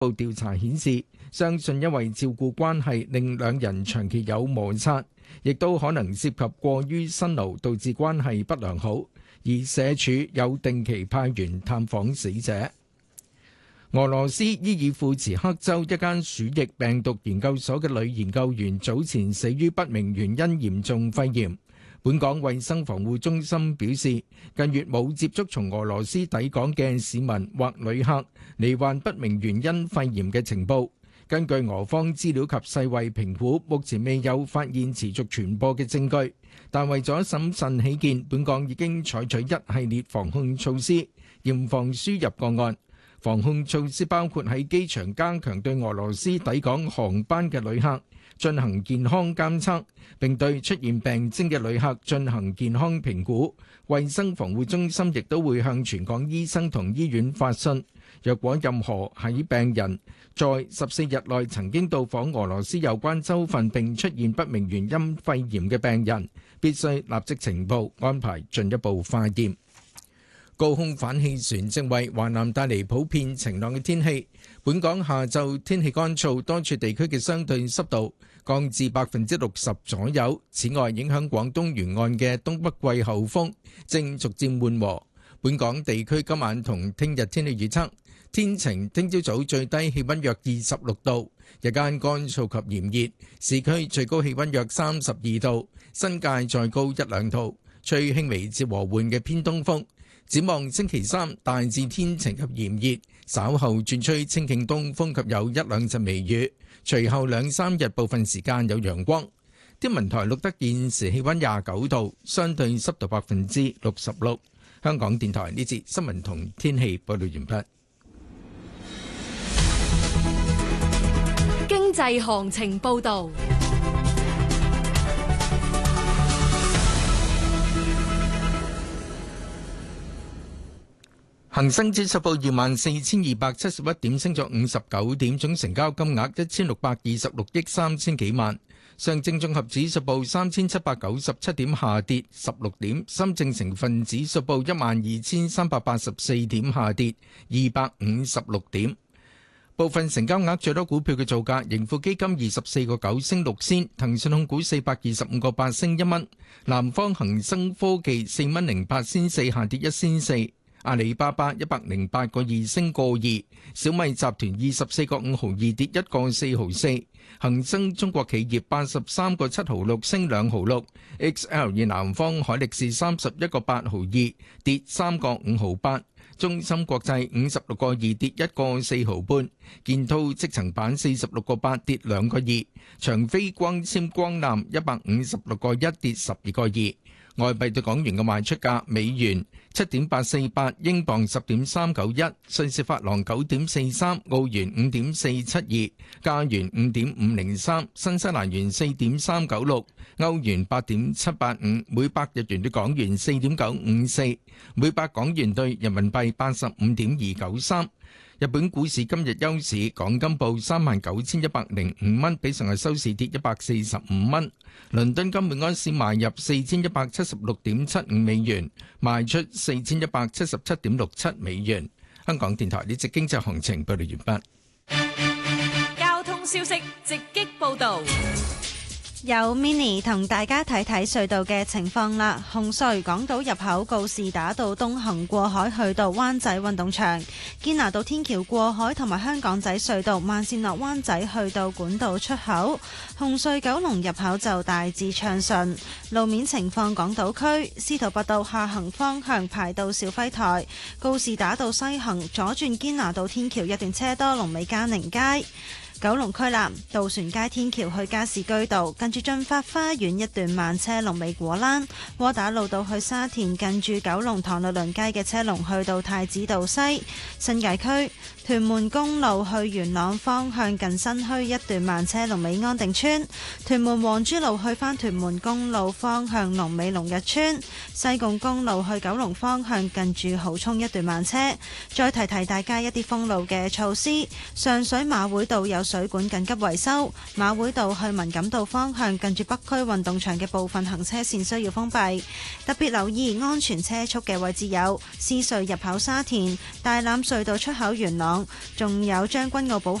部調查顯示，相信因為照顧關係令兩人長期有摩擦，亦都可能涉及過於辛勞導致關係不良好，而社署有定期派員探訪死者。俄羅斯伊爾庫茨克州一間鼠疫病毒研究所嘅女研究員早前死於不明原因嚴重肺炎。本港衛生防護中心表示，近月冇接觸從俄羅斯抵港嘅市民或旅客罹患不明原因肺炎嘅情報。根據俄方資料及世衛評估，目前未有發現持續傳播嘅證據，但為咗審慎起見，本港已經採取一系列防控措施，嚴防輸入個案。防控措施包括喺機場加強對俄羅斯抵港航班嘅旅客進行健康監測，並對出現病徵嘅旅客進行健康評估。衛生防護中心亦都會向全港醫生同醫院發信，若果任何喺病人在14日內曾經到訪俄羅斯有關州份並出現不明原因肺炎嘅病人，必須立即呈報，安排進一步化驗。高空反氣旋正為華南帶嚟普遍晴朗嘅天氣。本港下晝天氣乾燥，多處地區嘅相對濕度降至60%左右。此外，影響廣東沿岸嘅東北季候風正逐漸緩和。本港地區今晚同聽日天氣預測：天晴，聽朝早最低氣溫約26度，日間乾燥及炎熱，市區最高氣溫約32度，新界再高一兩度，吹輕微至和緩嘅偏東風。展望星期三大致天晴及炎熱，稍後轉吹清勁東風及有一兩陣微雨，隨後兩三日部分時間有陽光。天文台錄得現時氣溫29度，相對濕度66%。香港電台呢節新聞同天氣報道完畢。 經濟行情報道。 恒生指數報24,271點，升咗59點，總成交金額1626億3千幾萬。上證綜合指數報3797點，下跌16點。深證成分指數報12384點，下跌256點。部分成交額最多股票嘅造價：盈富基金24個9升6仙，騰訊控股425個8升1蚊，南方恒生科技4蚊08仙4下跌1仙4。阿里巴巴108個2升個2，小米集團24個5毫2跌1個4毫4，恒生中國企業83個7毫6升2毫6 ，XL 以南方海力士31個8毫2跌3個5毫8，中芯國際56個2跌1個4毫半，建滔積層板46個8跌2個2，長飛光纖光纜156個1跌12個2。外幣對港元嘅賣出價：美元7.848，英鎊10.391，瑞士法郎9.43，澳元5.472，加元5.503，新西蘭元4.396，歐元8.785，每百日元對港元4.954，每百港元對人民幣85.293。日本股市今日休市，港金報39,105蚊，比上日收市跌145蚊。倫敦金每安士買入4176.75美元，賣出4177.67美元。香港電台呢節經濟行情報道完畢。交通消息直擊報道。 有 Mini 同大家睇睇隧道嘅情況啦。紅隧港島入口告士打道東行過海去到灣仔運動場，堅拿道天橋過海同埋香港仔隧道慢線落灣仔去到管道出口。紅隧九龍入口就大致暢順。路面情況，港島區司徒拔道下行方向排到肇輝台，告士打道西行左轉堅拿道天橋一段車多，龍尾嘉寧街。九龍區南渡船街天橋去加士居道，近住駿發花園一段慢車龍尾果欄；窩打老道去沙田，近住九龍塘律倫街嘅車龍去到太子道西。新界區屯門公路去元朗方向，近新墟一段慢車龍尾安定村；屯門黃珠路去返屯門公路方向，龍尾龍日村；西貢公路去九龍方向，近住蠔涌一段慢車。再提提大家一啲封路嘅措施，上水馬會道有水管緊急維修，馬會道去文錦道方向近住北區運動場嘅部分行車線需要封閉，特別留意安全車速嘅位置有獅隧入口沙田、大欖隧道出口元朗、 仲有將軍澳寶